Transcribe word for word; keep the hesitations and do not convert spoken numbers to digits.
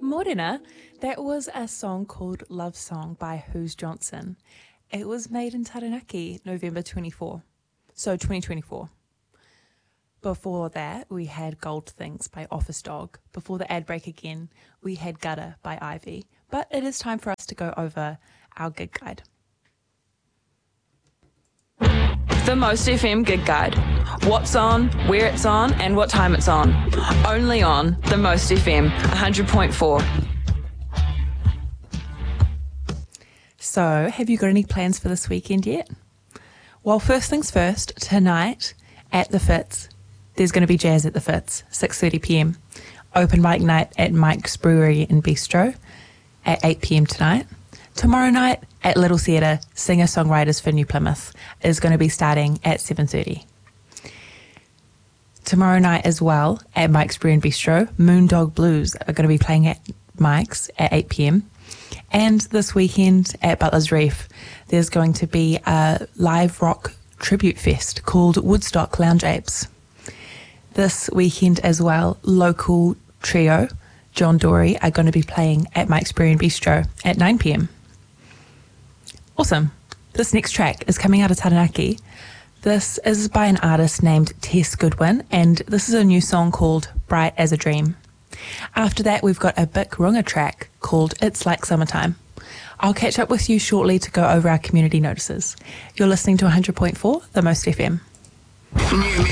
Morena, that was a song called Love Song by Who's Johnson. It was made in Taranaki, November twenty-fourth, so twenty twenty-four. Before that, we had Gold Things by Office Dog. Before the ad break again, we had Gutter by Ivy. But it is time for us to go over our gig guide. The Most F M Gig Guide. What's on, where it's on, and what time it's on. Only on The Most F M, one hundred point four. So, have you got any plans for this weekend yet? Well, first things first, tonight at the Fitz, there's going to be jazz at the Fitz, six thirty p.m. Open mic night at Mike's Brewery and Bistro at eight p.m. tonight. Tomorrow night at Little Theatre, Singer-Songwriters for New Plymouth is going to be starting at seven thirty. Tomorrow night as well at Mike's Brewery and Bistro, Moondog Blues are going to be playing at Mike's at eight p.m. And this weekend at Butler's Reef, there's going to be a live rock tribute fest called Woodstock Lounge Apes. This weekend as well, local trio, John Dory, are going to be playing at Mike's Brewery and Bistro at nine p.m. Awesome. This next track is coming out of Taranaki. This is by an artist named Tess Goodwin, and this is a new song called Bright as a Dream. After that, we've got a Bic Runga track called It's Like Summertime. I'll catch up with you shortly to go over our community notices. You're listening to one hundred point four, The Most F M.